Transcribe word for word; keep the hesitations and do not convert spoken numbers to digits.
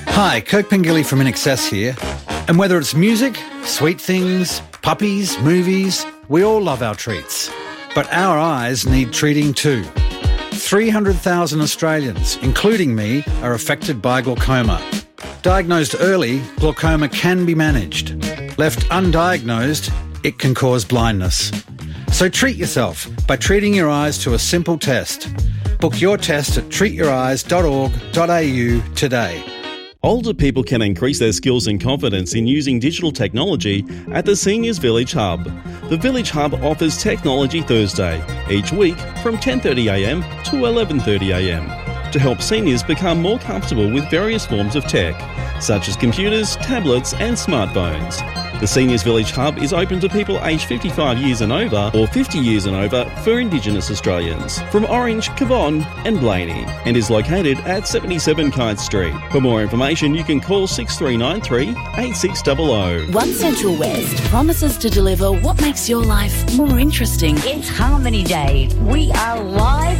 Hi, Kirk Pengilly from I N X S here. And whether it's music, sweet things, puppies, movies, we all love our treats. But our eyes need treating too. three hundred thousand Australians, including me, are affected by glaucoma. Diagnosed early, glaucoma can be managed. Left undiagnosed, it can cause blindness. So treat yourself by treating your eyes to a simple test. Book your test at treat your eyes dot org dot a u today. Older people can increase their skills and confidence in using digital technology at the Seniors Village Hub. The Village Hub offers Technology Thursday, each week from ten thirty a m to eleven thirty a m to help seniors become more comfortable with various forms of tech, such as computers, tablets and smartphones. The Seniors Village Hub is open to people aged fifty-five years and over or fifty years and over for Indigenous Australians from Orange, Cabonne and Blaney, and is located at seventy-seven Kite Street. For more information you can call six three nine three, eight six zero zero. One Central West promises to deliver what makes your life more interesting. It's Harmony Day. We are live